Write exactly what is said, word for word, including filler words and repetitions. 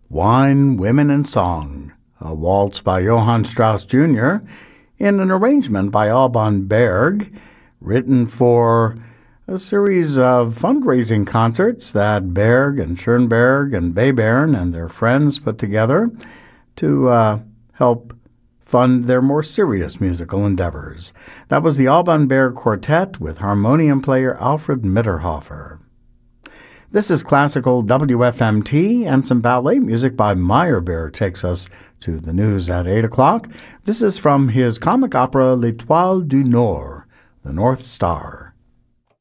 Wine, Women, and Song, a waltz by Johann Strauss Junior in an arrangement by Alban Berg, written for a series of fundraising concerts that Berg and Schoenberg and Webern and their friends put together to uh, help fund their more serious musical endeavors. That was the Alban Berg Quartet with harmonium player Alfred Mitterhofer. This is classical W F M T, and some ballet music by Meyerbeer takes us to the news at eight o'clock. This is from his comic opera L'Étoile du Nord, The North Star.